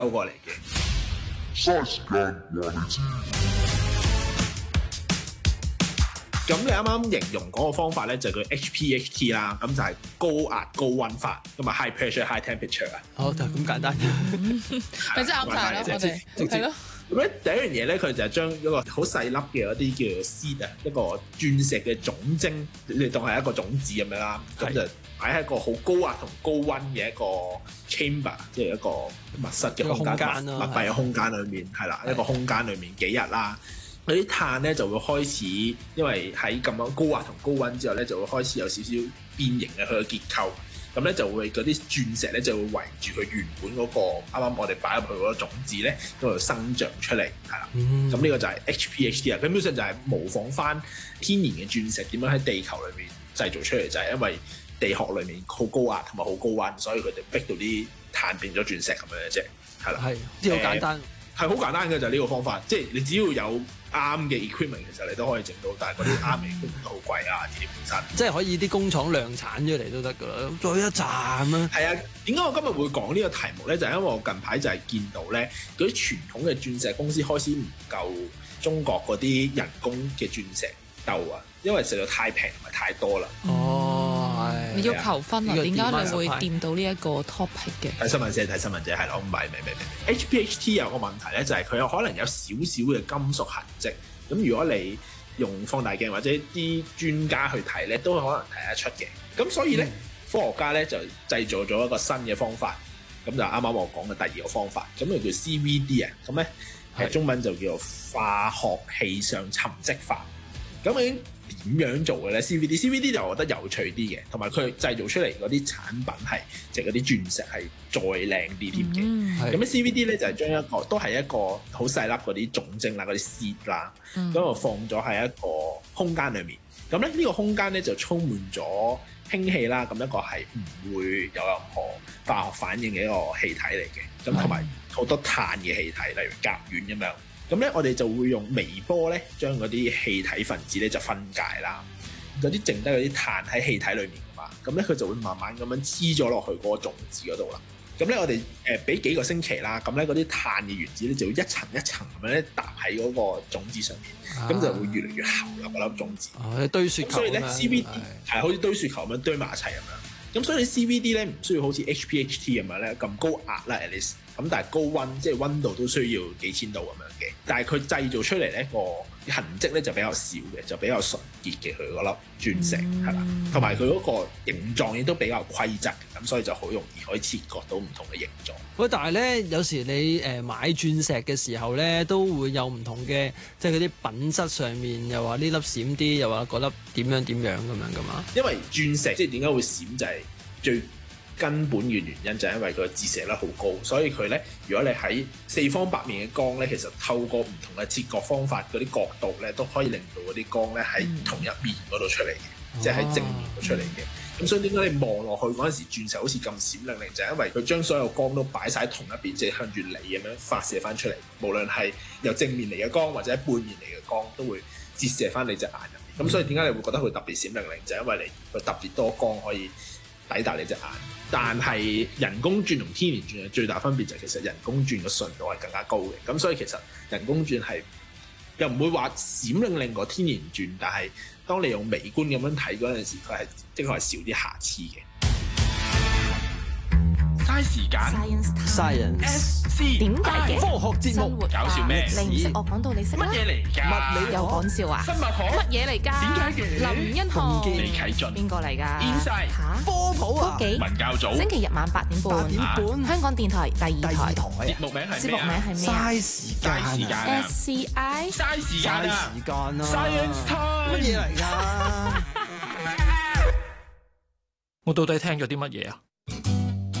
過嚟嘅。 嘥時間話你知。 咁你啱啱形容嗰個方法咧就叫 HPHT 啦，咁就係高壓高溫法，咁啊 high pressure high temperature 啊。 好就咁簡單， 咪真係啱晒啦，我哋係咯。 咁咧第一樣嘢咧，佢就係將一個好細粒嘅嗰啲叫做 seed 啊，一個鑽石嘅總晶，你當係一個種子咁樣啦，咁就擺喺一個好高壓同高溫嘅一個 chamber， 即係一個密室嘅空間，密閉嘅空間裏面，係啦，一個空間裏面幾日啦。嗰啲碳咧就會開始，因為喺咁樣高壓同高溫之後咧，就會開始有少少變形嘅佢嘅結構。咁咧就會嗰啲鑽石咧就會圍住佢原本嗰個啱啱我哋擺入去嗰個種子咧，喺度生長出嚟，係啦。咁呢個就係 HPHT 啊，基本上就係模仿翻天然嘅鑽石點樣喺地球裏面製造出嚟，就係因為地殼裏面好高壓同埋好高溫，所以佢哋逼到啲碳變咗鑽石咁樣嘅啫，係啦。 係，即係好簡單。 係好簡單嘅就係呢個方法，即係你只要有啱嘅 equipment，其實你都可以整到，但係嗰啲啱嘅 equipment 都好貴啊，自己本身。 即係可以啲工廠量產出嚟都得㗎啦，再一站咁樣。 係啊，點解我今日會講呢個題目咧？就係因為我近排就係見到咧，嗰啲傳統嘅鑽石公司開始唔夠中國嗰啲人工嘅鑽石鬥啊，因為實在太平同埋太多啦。 你要求婚啊？點解你會掂到呢一個 topic 嘅？ 睇新聞啫，係啦，我唔係。HPHT 有個問題咧，就係佢有可能有少少嘅金屬痕跡。咁如果你用放大鏡或者啲專家去睇咧，都可能睇得出嘅。咁所以咧，科學家咧就製造咗一個新嘅方法。咁就啱啱我講嘅第二個方法，咁就叫 CVD 啊。咁咧中文就叫做化學氣相沉積法。咁已經點樣做嘅咧 ？CVD 就我覺得有趣啲嘅，同埋佢製造出嚟嗰啲產品係即係嗰啲鑽石係再靚啲添嘅。咁咧 CVD 咧就係將一個都係一個好細粒嗰啲總晶啦、嗰啲 seed 啦，咁就放咗喺一個空間裏面。咁咧呢個空間咧就充滿咗氫氣啦，咁一個係唔會有任何化學反應嘅一個氣體嚟嘅。咁同埋好多碳嘅氣體，例如甲烷咁樣。咁咧，我哋就會用微波咧，將嗰啲氣體分子咧就分解啦。有啲剩低嗰啲碳喺氣體裏面噶嘛，咁咧佢就會慢慢咁樣黐咗落去嗰個種子嗰度啦。咁咧，我哋俾幾個星期啦，咁咧嗰啲碳嘅原子咧就會一層一層咁樣咧搭喺嗰個種子上面，咁就會越嚟越厚啦嗰粒種子。 堆雪球。 所以咧 CVD 係好似堆雪球咁樣堆埋一齊咁樣。咁所以 CVD 咧唔需要好似 HPHT 咁樣咧咁高壓啦 at least。咁但係高溫，即係溫度都需要幾千度咁樣嘅。但係佢製造出嚟咧個痕跡咧就比較少嘅，就比較純潔嘅佢嗰粒鑽石係啦，同埋佢嗰個形狀亦都比較規則，咁所以就好容易可以切割到唔同嘅形狀。 喂，但係咧有時你買鑽石嘅時候咧都會有唔同嘅，即係嗰啲品質上面又話呢粒閃啲，又話嗰粒點樣咁樣噶嘛？ 因為鑽石即係點解會閃就係最根本嘅原因就係因為佢嘅折射率好高，所以佢咧，如果你喺四方八面嘅光咧，其實透過唔同嘅切割方法，嗰啲角度咧都可以令到嗰啲光咧喺同一面嗰度出嚟嘅，即係喺正面度出嚟嘅。咁所以點解你望落去嗰陣時，鑽石好似咁閃亮亮，就係因為佢將所有光都擺晒喺同一邊，即係向住你咁樣發射翻出嚟。無論係由正面嚟嘅光或者背面嚟嘅光，都會折射翻你隻眼入面。咁所以點解你會覺得佢特別閃亮亮，就係因為你佢特別多光可以抵達你隻眼。但係人工鑽同天然鑽嘅最大分別就係其實人工鑽嘅純度係更加高嘅，咁所以其實人工鑽係又唔會話閃亮亮過天然鑽，但係當你用微觀咁樣睇嗰陣時，佢係的確係少啲瑕疵嘅。嘥時間 Science 點解嘅？ 科學節目搞笑咩？ 你唔識我講到你識乜嘢嚟㗎？ 物理有講笑啊？ 生物學乜嘢嚟㗎？ 點解嘅？ 林欣航、 李啟俊、 邊個嚟㗎？ Inside 嚇科普啊， 幾文教組星期日晚8點半，香港電台第二台。 節目名係節目名係咩啊？ 嘥時間啊 SCI 嘥時間啊！ 時間啊 Science time 乜嘢嚟㗎？ 我到底聽咗啲乜嘢啊？